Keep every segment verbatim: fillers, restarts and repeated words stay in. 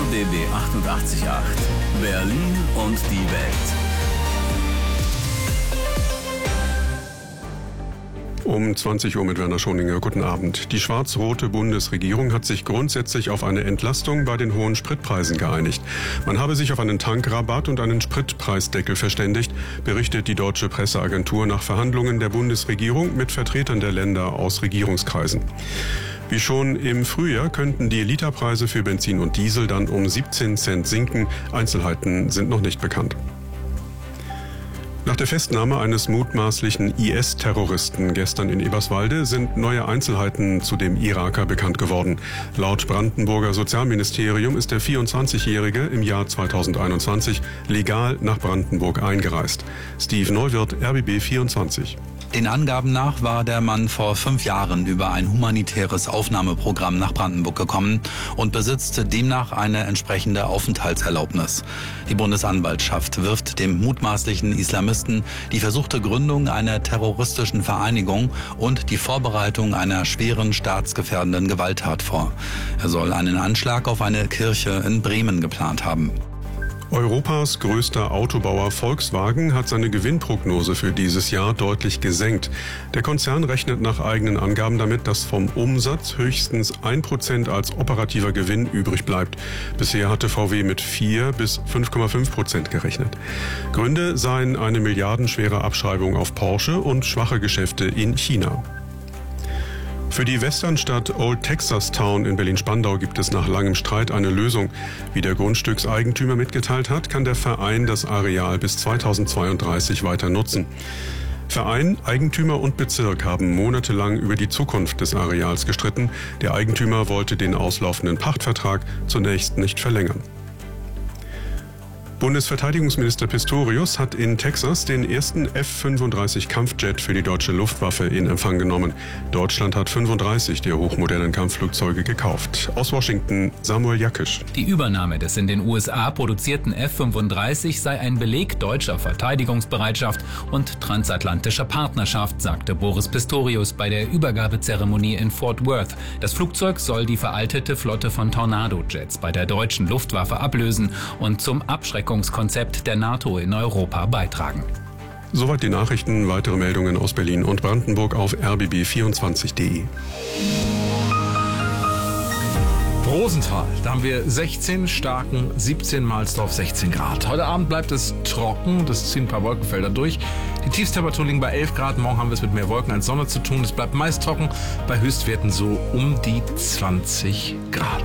B B achtundachtzig Komma acht. Berlin und die Welt. Um zwanzig Uhr mit Werner Schoninger. Guten Abend. Die schwarz-rote Bundesregierung hat sich grundsätzlich auf eine Entlastung bei den hohen Spritpreisen geeinigt. Man habe sich auf einen Tankrabatt und einen Spritpreisdeckel verständigt, berichtet die deutsche Presseagentur nach Verhandlungen der Bundesregierung mit Vertretern der Länder aus Regierungskreisen. Wie schon im Frühjahr könnten die Literpreise für Benzin und Diesel dann um siebzehn Cent sinken. Einzelheiten sind noch nicht bekannt. Nach der Festnahme eines mutmaßlichen I S-Terroristen gestern in Eberswalde sind neue Einzelheiten zu dem Iraker bekannt geworden. Laut Brandenburger Sozialministerium ist der vierundzwanzigjährige im Jahr zweitausendeinundzwanzig legal nach Brandenburg eingereist. Steve Neuwirth, R B B vierundzwanzig. Den Angaben nach war der Mann vor fünf Jahren über ein humanitäres Aufnahmeprogramm nach Brandenburg gekommen und besitzt demnach eine entsprechende Aufenthaltserlaubnis. Die Bundesanwaltschaft wirft dem mutmaßlichen Islamisten die versuchte Gründung einer terroristischen Vereinigung und die Vorbereitung einer schweren staatsgefährdenden Gewalttat vor. Er soll einen Anschlag auf eine Kirche in Bremen geplant haben. Europas größter Autobauer Volkswagen hat seine Gewinnprognose für dieses Jahr deutlich gesenkt. Der Konzern rechnet nach eigenen Angaben damit, dass vom Umsatz höchstens ein Prozent als operativer Gewinn übrig bleibt. Bisher hatte V W mit vier bis fünf Komma fünf Prozent gerechnet. Gründe seien eine milliardenschwere Abschreibung auf Porsche und schwache Geschäfte in China. Für die Westernstadt Old Texas Town in Berlin-Spandau gibt es nach langem Streit eine Lösung. Wie der Grundstückseigentümer mitgeteilt hat, kann der Verein das Areal bis zweitausendzweiunddreißig weiter nutzen. Verein, Eigentümer und Bezirk haben monatelang über die Zukunft des Areals gestritten. Der Eigentümer wollte den auslaufenden Pachtvertrag zunächst nicht verlängern. Bundesverteidigungsminister Pistorius hat in Texas den ersten F fünfunddreißig Kampfjet für die deutsche Luftwaffe in Empfang genommen. Deutschland hat fünfunddreißig der hochmodernen Kampfflugzeuge gekauft. Aus Washington Samuel Jakisch. Die Übernahme des in den U S A produzierten F fünfunddreißig sei ein Beleg deutscher Verteidigungsbereitschaft und transatlantischer Partnerschaft, sagte Boris Pistorius bei der Übergabezeremonie in Fort Worth. Das Flugzeug soll die veraltete Flotte von Tornado-Jets bei der deutschen Luftwaffe ablösen und zum Abschreckungskonzept der NATO in Europa beitragen. Soweit die Nachrichten. Weitere Meldungen aus Berlin und Brandenburg auf r b b vierundzwanzig punkt de. Rosenthal, da haben wir sechzehn, Starken siebzehn, Mahlsdorf sechzehn Grad. Heute Abend bleibt es trocken, das ziehen ein paar Wolkenfelder durch. Die Tiefstemperaturen liegen bei elf Grad, morgen haben wir es mit mehr Wolken als Sonne zu tun. Es bleibt meist trocken, bei Höchstwerten so um die zwanzig Grad.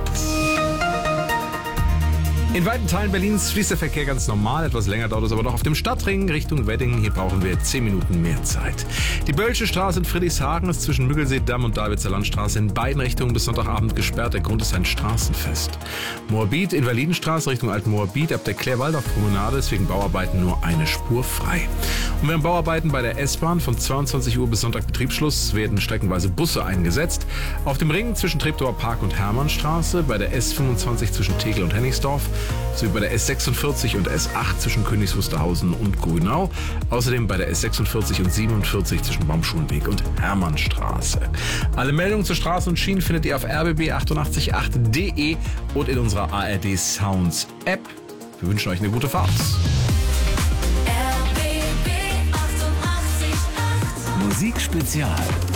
In weiten Teilen Berlins fließt der Verkehr ganz normal, etwas länger dauert es aber noch auf dem Stadtring Richtung Wedding. Hier brauchen wir zehn Minuten mehr Zeit. Die Böllsche Straße in Friedrichshagen ist zwischen Müggelsee-Damm und Davidser Landstraße in beiden Richtungen bis Sonntagabend gesperrt. Der Grund ist ein Straßenfest. Moabit, Invalidenstraße Richtung Alt-Moabit, ab der Klär-Waldorf-Promenade ist wegen Bauarbeiten nur eine Spur frei. Und während Bauarbeiten bei der S-Bahn von zweiundzwanzig Uhr bis Sonntag Betriebsschluss werden streckenweise Busse eingesetzt. Auf dem Ring zwischen Treptower Park und Hermannstraße, bei der S fünfundzwanzig zwischen Tegel und Hennigsdorf, sowie bei der S sechsundvierzig und S acht zwischen Königs Wusterhausen und Grünau. Außerdem bei der S sechsundvierzig und siebenundvierzig zwischen Baumschulenweg und Hermannstraße. Alle Meldungen zu Straßen und Schienen findet ihr auf r b b achtundachtzig Komma acht punkt de und in unserer A R D Sounds App. Wir wünschen euch eine gute Fahrt. Musikspezial.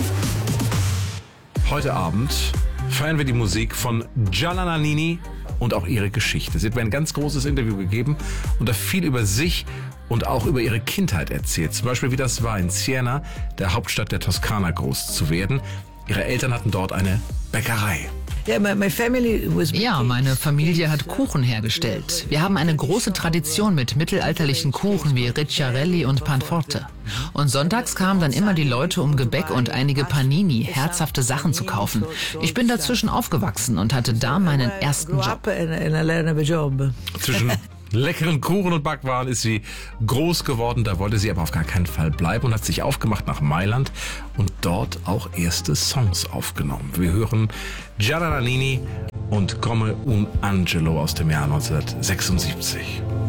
Heute Abend feiern wir die Musik von Gianna Nannini und auch ihre Geschichte. Sie hat mir ein ganz großes Interview gegeben und da viel über sich und auch über ihre Kindheit erzählt. Zum Beispiel, wie das war, in Siena, der Hauptstadt der Toskana, groß zu werden. Ihre Eltern hatten dort eine Bäckerei. Ja, meine Familie hat Kuchen hergestellt. Wir haben eine große Tradition mit mittelalterlichen Kuchen wie Ricciarelli und Panforte. Und sonntags kamen dann immer die Leute, um Gebäck und einige Panini, herzhafte Sachen zu kaufen. Ich bin dazwischen aufgewachsen und hatte da meinen ersten Job. Zwischen leckeren Kuchen und Backwaren ist sie groß geworden. Da wollte sie aber auf gar keinen Fall bleiben und hat sich aufgemacht nach Mailand und dort auch erste Songs aufgenommen. Wir hören Gianna Nannini und Come un Angelo aus dem Jahr neunzehnhundertsechsundsiebzig.